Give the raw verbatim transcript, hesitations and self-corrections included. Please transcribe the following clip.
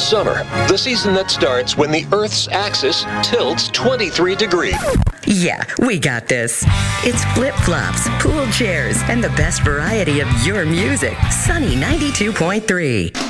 summer, the season that starts when the Earth's axis tilts twenty-three degrees. Yeah, we got this. It's flip-flops, pool chairs, and the best variety of your music. Sunny ninety-two point three.